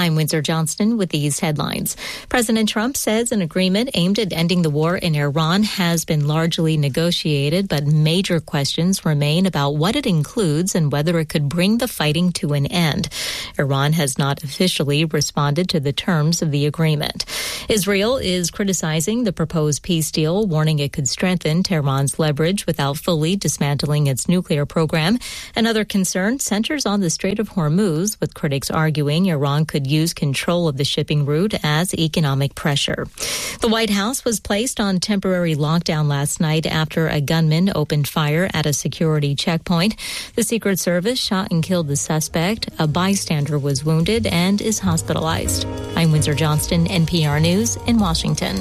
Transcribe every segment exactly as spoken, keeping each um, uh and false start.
I'm Windsor Johnston with these headlines. President Trump says an agreement aimed at ending the war in Iran has been largely negotiated, but major questions remain about what it includes and whether it could bring the fighting to an end. Iran has not officially responded to the terms of the agreement. Israel is criticizing the proposed peace deal, warning it could strengthen Tehran's leverage without fully dismantling its nuclear program. Another concern centers on the Strait of Hormuz, with critics arguing Iran could use control of the shipping route as economic pressure. The White House was placed on temporary lockdown last night after a gunman opened fire at a security checkpoint. The Secret Service shot and killed the suspect. A bystander was wounded and is hospitalized. I'm Windsor Johnston, N P R News in Washington.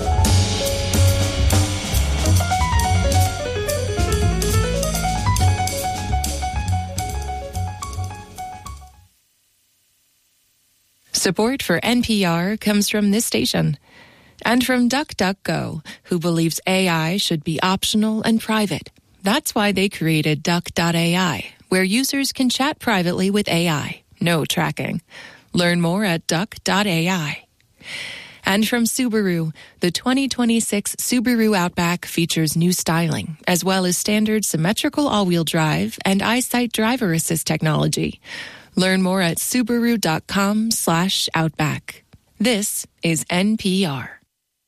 Support for N P R comes from this station and from DuckDuckGo, who believes A I should be optional and private. That's why they created Duck dot A I, where users can chat privately with A I. No tracking. Learn more at Duck dot A I. And from Subaru, the twenty twenty-six Subaru Outback features new styling, as well as standard symmetrical all-wheel drive and EyeSight driver assist technology. Learn more at Subaru.com slash Outback. This is N P R.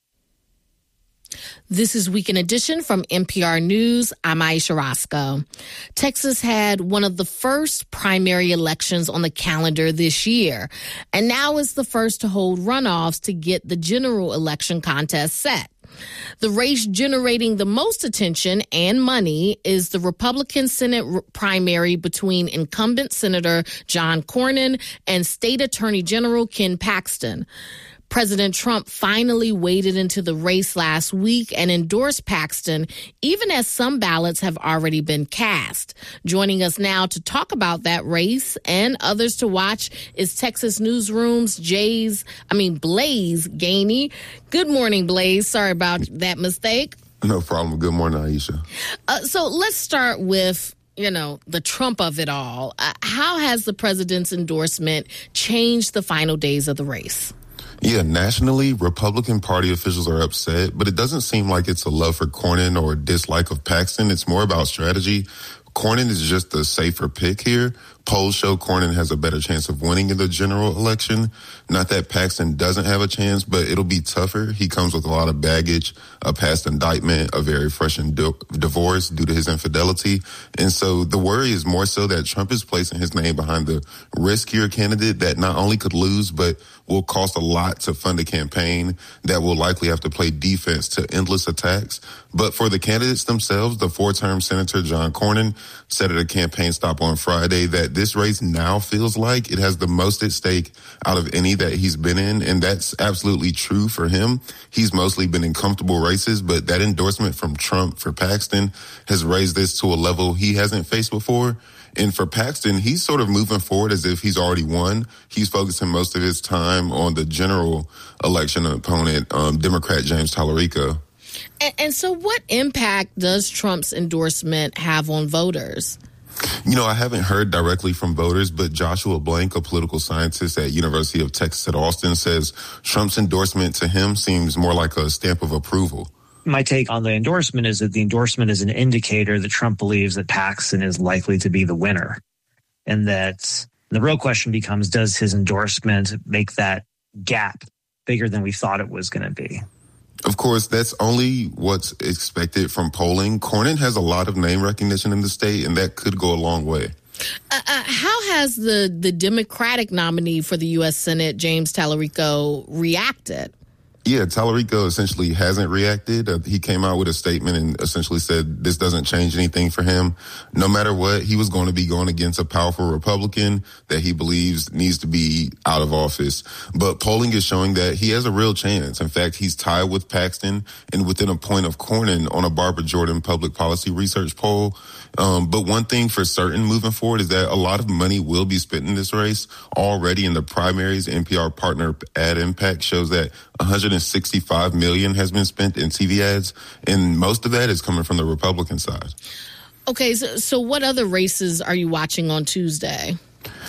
This is Weekend Edition from N P R News. I'm Aisha Roscoe. Texas had one of the first primary elections on the calendar this year, and now is the first to hold runoffs to get the general election contest set. The race generating the most attention and money is the Republican Senate r- primary between incumbent Senator John Cornyn and State Attorney General Ken Paxton. President Trump finally waded into the race last week and endorsed Paxton, even as some ballots have already been cast. Joining us now to talk about that race and others to watch is Texas Newsroom's Jay's, I mean, Blaise Gainey. Good morning, Blaise. Sorry about that mistake. No problem. Good morning, Aisha. Uh, so let's start with, you know, the Trump of it all. Uh, how has the president's endorsement changed the final days of the race? Yeah, nationally, Republican Party officials are upset, but it doesn't seem like it's a love for Cornyn or a dislike of Paxton. It's more about strategy. Cornyn is just a safer pick here. Polls show Cornyn has a better chance of winning in the general election. Not that Paxton doesn't have a chance, but it'll be tougher. He comes with a lot of baggage, a past indictment, a very fresh di- divorce due to his infidelity. And so the worry is more so that Trump is placing his name behind the riskier candidate that not only could lose, but will cost a lot to fund a campaign that will likely have to play defense to endless attacks. But for the candidates themselves, the four-term Senator John Cornyn said at a campaign stop on Friday that this race now feels like it has the most at stake out of any that he's been in, and that's absolutely true for him. He's mostly been in comfortable races, but that endorsement from Trump for Paxton has raised this to a level he hasn't faced before. And for Paxton, he's sort of moving forward as if he's already won. He's focusing most of his time on the general election opponent, um, Democrat James Tallarico. And, and so what impact does Trump's endorsement have on voters? You know, I haven't heard directly from voters, but Joshua Blank, a political scientist at University of Texas at Austin, says Trump's endorsement to him seems more like a stamp of approval. My take on the endorsement is that the endorsement is an indicator that Trump believes that Paxton is likely to be the winner. And that the real question becomes, does his endorsement make that gap bigger than we thought it was going to be? Of course, that's only what's expected from polling. Cornyn has a lot of name recognition in the state, and that could go a long way. Uh, uh, how has the, the Democratic nominee for the U S Senate, James Tallarico, reacted? Yeah, Tallarico essentially hasn't reacted. Uh, he came out with a statement and essentially said this doesn't change anything for him. No matter what, he was going to be going against a powerful Republican that he believes needs to be out of office. But polling is showing that he has a real chance. In fact, he's tied with Paxton and within a point of Cornyn on a Barbara Jordan public policy research poll. Um, but one thing for certain moving forward is that a lot of money will be spent in this race. Already in the primaries, N P R partner Ad Impact shows that one hundred sixty-five million dollars has been spent in T V ads, and most of that is coming from the Republican side. Okay, so, so what other races are you watching on Tuesday?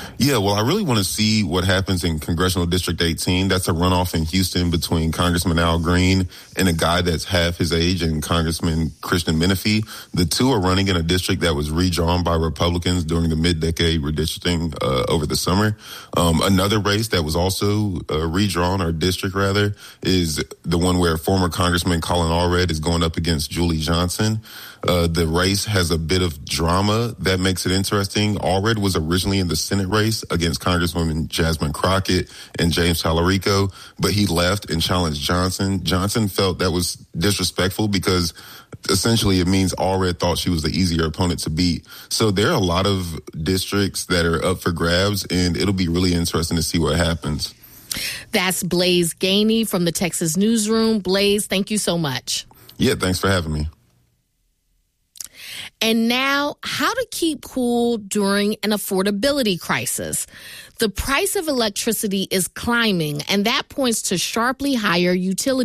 Yeah, well, I really want to see what happens in Congressional District eighteen. That's a runoff in Houston between Congressman Al Green and a guy that's half his age, and Congressman Christian Menifee. The two are running in a district that was redrawn by Republicans during the mid-decade redistricting uh, over the summer. Um, another race that was also uh, redrawn, or district rather, is the one where former Congressman Colin Allred is going up against Julie Johnson. Uh, the race has a bit of drama that makes it interesting. Allred was originally in the Senate race against Congresswoman Jasmine Crockett and James Tallarico, but he left and challenged Johnson. Johnson felt that was disrespectful because essentially it means Allred thought she was the easier opponent to beat. So there are a lot of districts that are up for grabs, and it'll be really interesting to see what happens. That's Blaise Gainey from the Texas Newsroom. Blaise, thank you so much. Yeah, thanks for having me. And now, how to keep cool during an affordability crisis. The price of electricity is climbing, and that points to sharply higher utility